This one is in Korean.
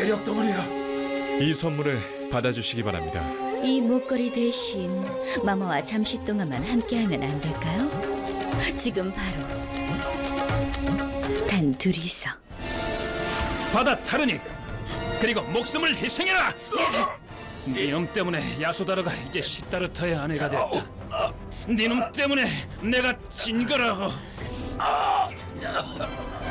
쇠약 덩어리야. 이 선물을 받아주시기 바랍니다. 이 목걸이 대신 마마와 잠시 동안만 함께하면 안 될까요? 지금 바로 단 둘이서. 받아타르니, 그리고 목숨을 희생해라. 네놈 때문에 야소다르가 이제 시타르타의 아내가 됐다. 네놈 때문에 내가 진 거라고.